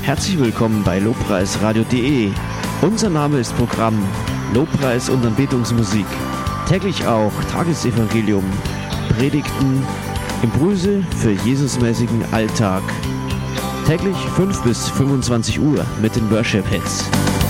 Herzlich willkommen bei lobpreisradio.de. Unser Name ist Programm Lobpreis und Anbetungsmusik. Täglich auch Tagesevangelium, Predigten, Impulse für Jesusmäßigen Alltag. Täglich 5 bis 25 Uhr mit den Worship Hits.